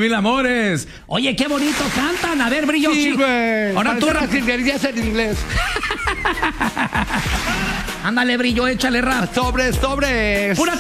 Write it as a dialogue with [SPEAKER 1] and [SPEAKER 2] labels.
[SPEAKER 1] mil amores. Oye, qué bonito cantan. A ver, Brillo.
[SPEAKER 2] Sí, güey.
[SPEAKER 1] Ahora tú,
[SPEAKER 2] las jilguerillas en inglés.
[SPEAKER 1] ándale, Brillo, échale rap.
[SPEAKER 2] Sobres.
[SPEAKER 1] Pura